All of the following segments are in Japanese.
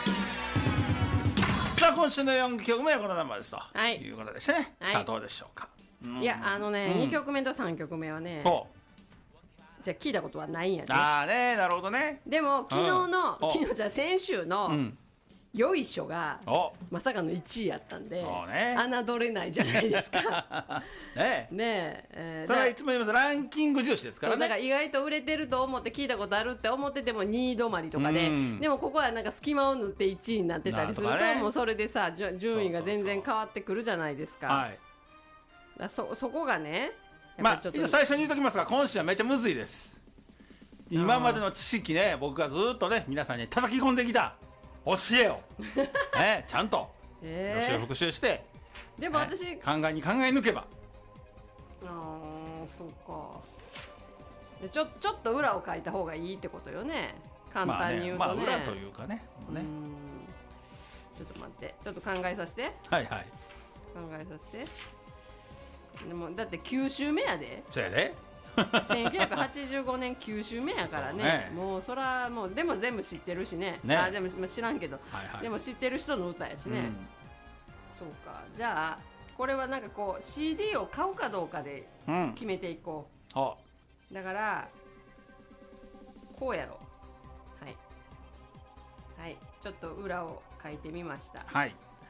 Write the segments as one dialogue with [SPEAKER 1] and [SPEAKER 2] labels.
[SPEAKER 1] さあ今週の4曲目はこのナンバーですと、
[SPEAKER 2] はい、
[SPEAKER 1] いうことでしてね、はい、さあどうでしょうか。
[SPEAKER 2] いや2曲目と3曲目はね、じゃあ聞いたことはないんやね。
[SPEAKER 1] ああね、なるほどね。
[SPEAKER 2] でも昨日じゃあ先週の、よいしょがまさかの1位やったんで、侮れないじゃないですか。
[SPEAKER 1] ねえ、それはいつも言います、ランキング重視ですからね。
[SPEAKER 2] だから意外と売れてると思って聞いたことあるって思ってても2位止まりとかで、でもここはなんか隙間を縫って1位になってたりすると、もうそれでさ順位が全然変わってくるじゃないですか。そこがね、
[SPEAKER 1] まあ最初に言うときますが、今週はめっちゃむずいです。今までの知識ね、僕がずっとね皆さんに叩き込んできた教えを、ちゃんと予習復習して、
[SPEAKER 2] でも私、
[SPEAKER 1] 考え抜けば、
[SPEAKER 2] そうか。でちょっと裏を書いた方がいいってことよね、簡単に言うとね。
[SPEAKER 1] 裏というかね、
[SPEAKER 2] ちょっと待って、ちょっと考えさせて。
[SPEAKER 1] はいはい、
[SPEAKER 2] 考えさせて。でもだって9週目やで。
[SPEAKER 1] そうやで。
[SPEAKER 2] 1985年9週目やからね。もうそらもうでも全部知ってるしね。でも知らんけど、でも知ってる人の歌やしね。そうか。じゃあこれはなんかこう CD を買うかどうかで決めていこう。だからこうやろう。はい、ちょっと裏を書いてみました。はい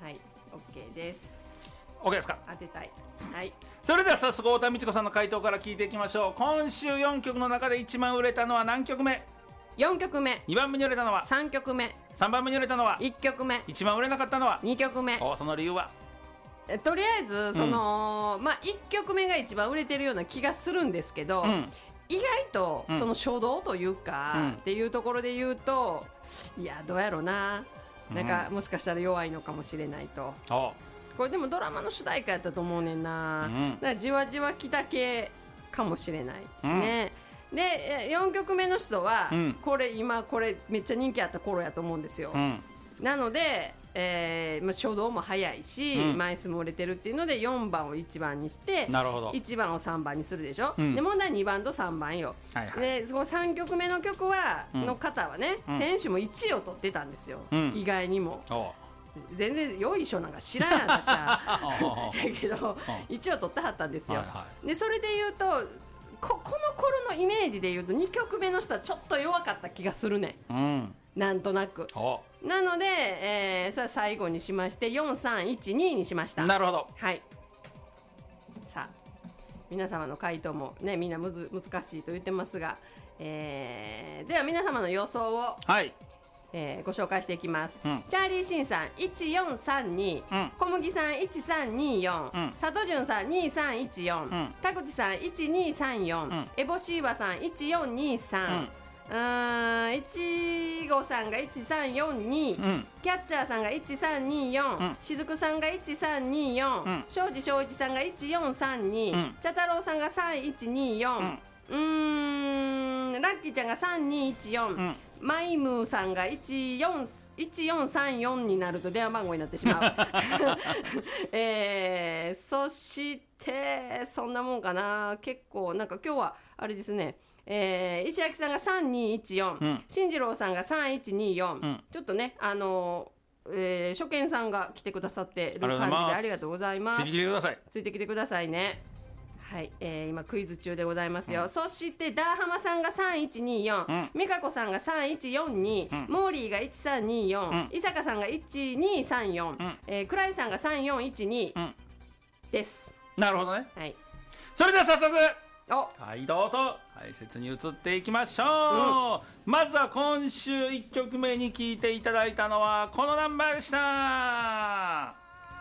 [SPEAKER 2] 、OK です。
[SPEAKER 1] OK ですか。
[SPEAKER 2] 当てたい。はい。
[SPEAKER 1] それでは早速太田美智子さんの回答から聞いていきましょう。今週4曲の中で一番売れたのは何曲目
[SPEAKER 2] ？4曲目。
[SPEAKER 1] 2番目に売れたのは
[SPEAKER 2] 3曲目。
[SPEAKER 1] 3番目に売れたのは
[SPEAKER 2] 1曲目。
[SPEAKER 1] 一番売れなかったのは
[SPEAKER 2] 2曲目。
[SPEAKER 1] その理由は？
[SPEAKER 2] とりあえずその、1曲目が一番売れてるような気がするんですけど、意外とその初動というか、っていうところで言うと、いやどうやろうな、なんかもしかしたら弱いのかもしれないと。これでもドラマの主題歌やったと思うねんな、だからじわじわきた系かもしれないですね。で4曲目の人は、これめっちゃ人気あった頃やと思うんですよ。なので、初動も早いし、枚数も売れてるっていうので4番を1番にして、1番を3番にするでしょ。で問題は2番と3番よ。でその3曲目の曲の方はね、先週も1位を取ってたんですよ、意外にも。全然よいしょなんか知らんやったしやけど1位を取ってはったんですよ。でそれで言うとこの頃のイメージで言うと2曲目の人はちょっと弱かった気がするね、なんとなく。なので、それは最後にしまして4312にしました。
[SPEAKER 1] なるほど。
[SPEAKER 2] はい。さあ皆様の回答もねみんな難しいと言ってますが、では皆様の予想を、ご紹介していきます。チャーリーシンさん1432、小麦さん1324、佐藤潤さん2314、田口さん1234、エボシーバさん1423、いちごさんが1342、キャッチャーさんが1324、しずくさんが1324、庄司正一さんが1432、茶太郎さんが3124、ラッキーちゃんが3214、マイムーさんが1434になると電話番号になってしまう。そしてそんなもんかな。結構なんか今日はあれですね、石垣さんが3214、進次郎さんが3124、ちょっとね初見さんが来てくださってる感じでありがとうございます。ついてきてください。ついてきてくださいね。はい、今クイズ中でございますよ。そしてダーハマさんが3124、美香子さんが3142、モーリーが1324、伊坂さんが1234、クライさんが3412です。
[SPEAKER 1] なるほどね。
[SPEAKER 2] はい。
[SPEAKER 1] それでは早速回答と解説に移っていきましょう。まずは今週1曲目に聴いていただいたのはこのナンバーでした。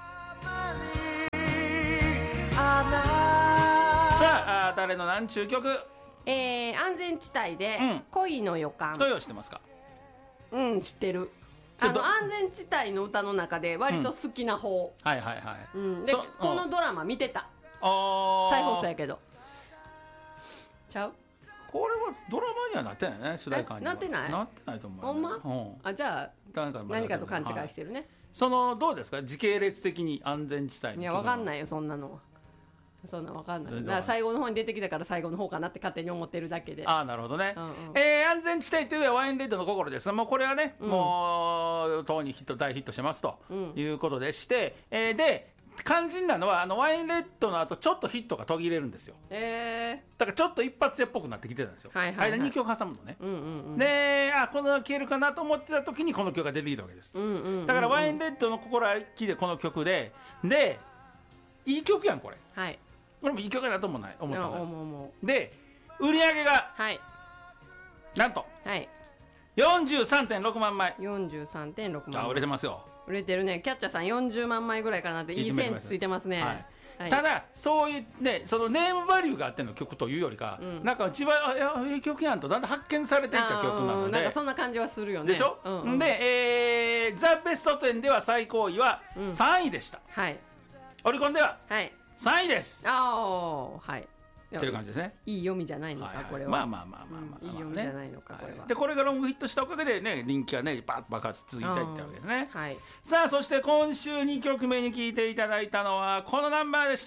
[SPEAKER 1] さあ誰の何ちゅう曲？
[SPEAKER 2] 安全地帯で恋の予感。
[SPEAKER 1] どう知ってますか？
[SPEAKER 2] 知ってる。安全地帯の歌の中で割と好きな方。でこのドラマ見てた。再放送やけどちゃう？
[SPEAKER 1] これはドラマにはなってないね、主題歌には。
[SPEAKER 2] なってない？
[SPEAKER 1] なってないと思う。
[SPEAKER 2] ほんま？じゃあ何かと勘違いしてるね。
[SPEAKER 1] どうですか、時系列的に安全地帯の。
[SPEAKER 2] いや分かんないよそんなのは。 そんな分かんない。だから最後の方に出てきたから最後の方かなって勝手に思ってるだけで。
[SPEAKER 1] ああ、なるほどね。
[SPEAKER 2] うんうん、
[SPEAKER 1] 安全地帯というのはワインレッドの心です。もうこれはね、もうとうに大ヒットしてますということでして、で肝心なのはワインレッドの後ちょっとヒットが途切れるんですよ。だからちょっと一発屋っぽくなってきてたんですよ。間2曲挟むのね。でこの消えるかなと思ってた時にこの曲が出てきたわけです。だからワインレッドの心はきでこの曲でいい曲やんこれ。
[SPEAKER 2] はい、
[SPEAKER 1] これもいい曲やなと思った
[SPEAKER 2] の
[SPEAKER 1] で売り上げが、
[SPEAKER 2] はい、
[SPEAKER 1] なんと、
[SPEAKER 2] はい、
[SPEAKER 1] 43.6 万枚。
[SPEAKER 2] 43.6万枚。
[SPEAKER 1] 売れてますよ。
[SPEAKER 2] 売れてるね。キャッチャーさん40万枚ぐらいかなっていい線ついてますね。はいはい、
[SPEAKER 1] ただそういうね、そのネームバリューがあっての曲というよりか、なんか一番いい曲やんとだんだん発見されていった曲なので、
[SPEAKER 2] なんかそんな感じはするよね。
[SPEAKER 1] でしょ、で、ザ・ベスト10では最高位は3位でした。
[SPEAKER 2] はい、
[SPEAKER 1] オリコンでは
[SPEAKER 2] 3
[SPEAKER 1] 位です。
[SPEAKER 2] はい。
[SPEAKER 1] という感じですね。
[SPEAKER 2] いい読みじゃないのか、これは。
[SPEAKER 1] まあ
[SPEAKER 2] いい読みじゃないのか、これは。
[SPEAKER 1] でこれがロングヒットしたおかげでね、人気がねバッ爆発続いていったわけですね。
[SPEAKER 2] はい、
[SPEAKER 1] さあそして今週2曲目に聴いていただいたのはこのナンバーでした。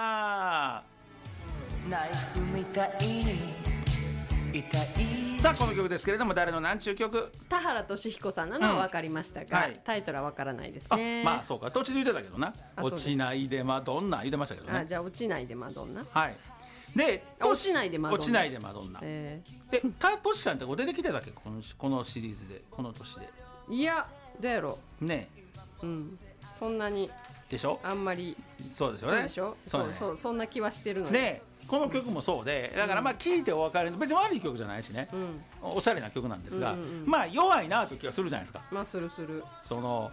[SPEAKER 1] ナイフみたいにさあこの曲ですけれども、誰のなんちゅう曲。
[SPEAKER 2] 田原俊彦さんなのは分かりましたが、タイトルは分からないですね。
[SPEAKER 1] まあそうか、途中で言ってたけどな。落ちないでマドンナ言ってましたけどね。
[SPEAKER 2] じゃあ落ちないでマドンナ。
[SPEAKER 1] はい。で
[SPEAKER 2] 落ちないでマドンナ。
[SPEAKER 1] 落ちないでマドンナ。でトシさんって出てきてたっけ、このシリーズで、この年で。
[SPEAKER 2] いやどうやろ
[SPEAKER 1] うね。
[SPEAKER 2] そんなに
[SPEAKER 1] でしょ。
[SPEAKER 2] あんまり。
[SPEAKER 1] そうでしょうね。
[SPEAKER 2] そうでしょ。そうそんな気はしてるの
[SPEAKER 1] で。この曲もそうで、だからまあ聴いてお別れの、別に悪い曲じゃないしね、おしゃれな曲なんですが、まあ弱いなという気がするじゃないですか。
[SPEAKER 2] まあする
[SPEAKER 1] その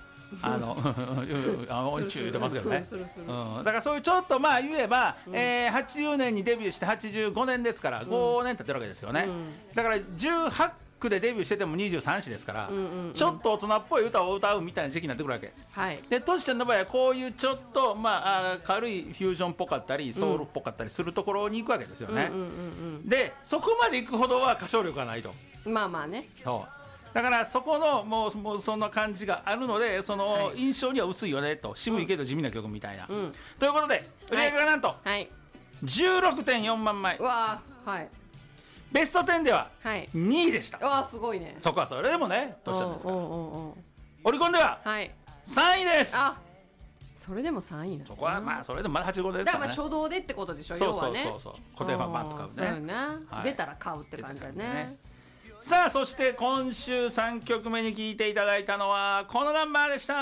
[SPEAKER 1] 宇宙言ってますけどね。だからそういうちょっとまあ言えば、80年にデビューして85年ですから5年経ってるわけですよね。だから18区でデビューしてても23歳ですから、ちょっと大人っぽい歌を歌うみたいな時期になってくるわけ。でトシちゃんの場合はこういうちょっとまあ軽いフュージョンっぽかったりソウルっぽかったりするところに行くわけですよね。でそこまで行くほどは歌唱力がないと。
[SPEAKER 2] まあまあね。
[SPEAKER 1] だからそこのもうそんな感じがあるので、その印象には薄いよねと、渋いけど地味な曲みたいな。ということで売り上げがなんと 16.4 万枚。
[SPEAKER 2] わあ、はい。
[SPEAKER 1] ベスト10では2位でした。
[SPEAKER 2] わあすごいね。
[SPEAKER 1] そこはそれでもね、トシちゃんですから。オリコンでは3位です。
[SPEAKER 2] それでも3位なの。
[SPEAKER 1] そこはまあそれでもまだ85ですからね。
[SPEAKER 2] だから初動でってことでしょ。
[SPEAKER 1] そう固定ファンバンと買うね。
[SPEAKER 2] そうよね。出たら買うって感じだね。
[SPEAKER 1] さあそして今週3曲目に聴いていただいたのはこのナンバーでした。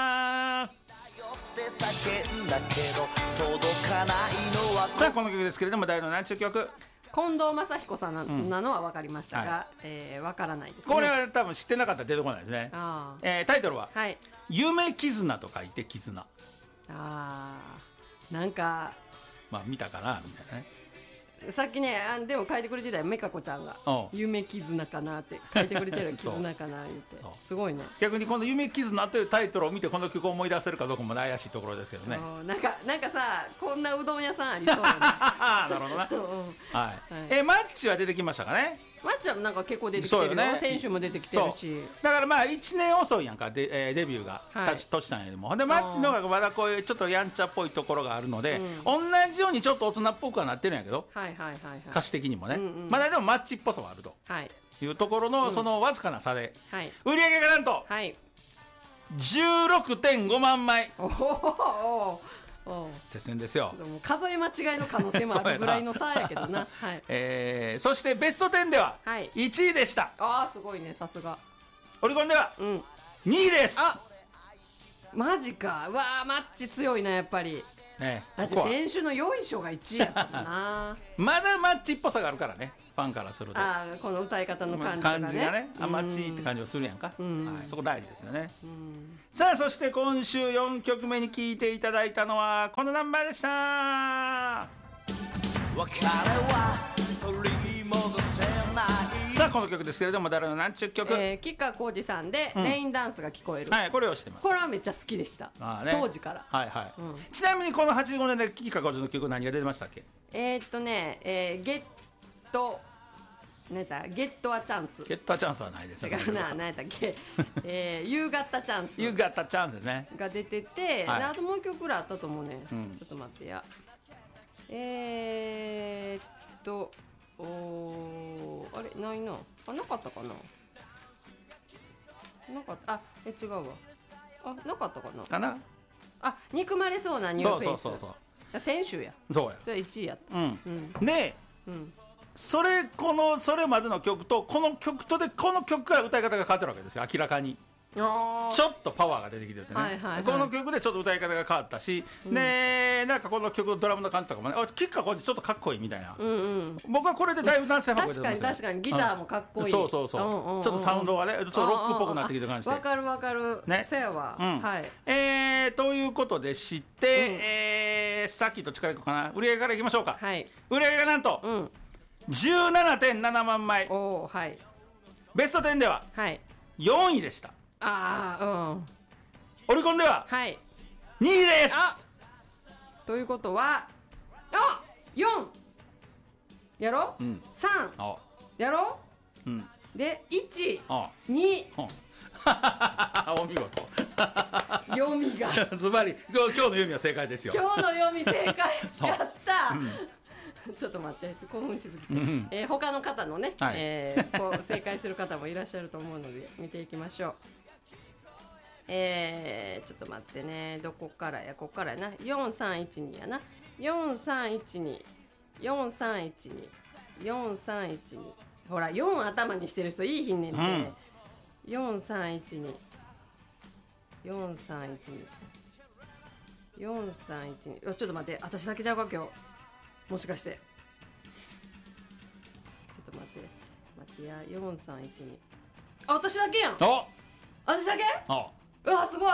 [SPEAKER 1] さあこの曲ですけれども、誰のなんちゅう曲。
[SPEAKER 2] 近藤正彦さんなのは分かりましたが、分からないですね。
[SPEAKER 1] これは多分知ってなかったら出てこないですね。タイトルは夢絆と書いて絆。
[SPEAKER 2] なんか
[SPEAKER 1] まあ見たかなみたいなね。
[SPEAKER 2] さっきねでも書いてくれてたよ、めかこちゃんが夢絆かなって書いてくれてる。絆かな言ってすごいね。
[SPEAKER 1] 逆にこの夢絆というタイトルを見てこの曲を思い出せるかどうかも怪しいところですけどね。
[SPEAKER 2] なんかさ、こんなうどん屋さんありそうだね。
[SPEAKER 1] なるほどな。マッチは出てきましたかね。
[SPEAKER 2] マッチはなんか結構出てきてるよ。選手も出てきてるし。
[SPEAKER 1] だからまあ1年遅いやんか、デビューがトシさんよりも。でマッチの方がまだこういうちょっとやんちゃっぽいところがあるので、同じようにちょっと大人っぽくはなってるんやけど、歌詞的にもね、まだでもマッチっぽさはあるというところのそのわずかな差で、売り上げがなんと 16.5 万枚。接戦ですよ。
[SPEAKER 2] 数え間違いの可能性もあるぐらいの差やけどな。
[SPEAKER 1] そしてベスト10では1位でした。
[SPEAKER 2] すごいね、さすが。
[SPEAKER 1] オリコンでは2位です。
[SPEAKER 2] マジか。うわー、マッチ強いなやっぱり。だって先週のよいしょが1位やったもんな。ま
[SPEAKER 1] だマッチっぽさがあるからね、ファンからすると。
[SPEAKER 2] この歌い方の感じがね、
[SPEAKER 1] マッチって感じをするやんか。そこ大事ですよね。さあそして今週4曲目に聴いていただいたのはこのナンバーでした。さあこの曲ですけれども、誰のなんちゅう曲。
[SPEAKER 2] 吉川晃司さんでレインダンスが聞こえる。
[SPEAKER 1] これを知ってます。
[SPEAKER 2] これはめっちゃ好きでした、当時から。
[SPEAKER 1] ちなみにこの85年で吉川晃司の曲何が出てましたっけ。
[SPEAKER 2] ゲットゲットアチャンス。
[SPEAKER 1] ゲットアチャンスはないですよ。
[SPEAKER 2] 何やったっけ。夕方チャンス。
[SPEAKER 1] 夕方チャンスですね。
[SPEAKER 2] が出てて、あともう一曲ぐらいあったと思うね。ちょっと待ってや。 あれないなあ、なかったかな、なかった、あ、違うわ、あ、なかったかな
[SPEAKER 1] かな、
[SPEAKER 2] あ、憎まれそうなニューフェイス、
[SPEAKER 1] そう
[SPEAKER 2] 先週や、
[SPEAKER 1] そうや、
[SPEAKER 2] それ1位やった、
[SPEAKER 1] で、それまでの曲とこの曲とで、この曲から歌い方が変わってるわけですよ、明らかに。ちょっとパワーが出てきてるってね、この曲でちょっと歌い方が変わったし、でなんかこの曲のドラムの感じとかもね、キッカーこっちちょっとかっこいいみたいな、僕はこれでだいぶ男性ファンが出てますよ。
[SPEAKER 2] 確かにギターもかっこいい、
[SPEAKER 1] そうちょっとサウンドがね、ちょっとロックっぽくなってきてる感じで、
[SPEAKER 2] わかるわかる、ね、そやわ、はい、
[SPEAKER 1] ということでして、さっきと力いこうかな、売り上げからいきましょうか、はい、売り上げがなんと、17.7 万枚、
[SPEAKER 2] はい、
[SPEAKER 1] ベスト10では4位でした。オリコンでは2位です。
[SPEAKER 2] ということは4やろ、3やろ、で1、2
[SPEAKER 1] お見事
[SPEAKER 2] 読みが
[SPEAKER 1] ズバリ今日の読みは正解ですよ。
[SPEAKER 2] 今日の読み正解やった、ちょっと待って興奮しすぎて、他の方のね、こう正解してる方もいらっしゃると思うので見ていきましょう。ちょっと待ってね、どこからや、ここからやな、4312やな、4312 4312 4312、ほら4頭にしてる人いいひんねんて、4312 4312 4312、ちょっと待って、私だけちゃうか今日、もしかして、ちょっと待ってや、4312、あ、私だけやん、私だけ、うわ、すごい、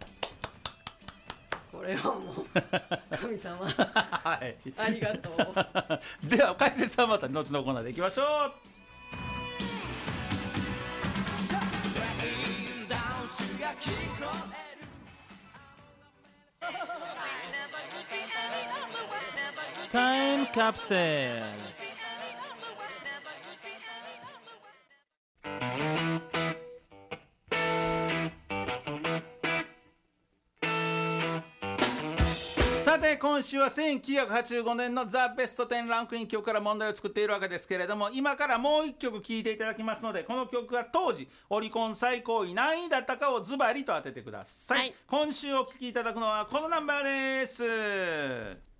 [SPEAKER 2] これはもう神様はい、ありがとう
[SPEAKER 1] では解説はまた後のコーナーでいきましょう。タイムカプセル。さて今週は1985年のザ・ベスト10ランクイン曲から問題を作っているわけですけれども、今からもう一曲聴いていただきますので、この曲が当時オリコン最高位何位だったかをズバリと当ててください、今週お聴きいただくのはこのナンバーです。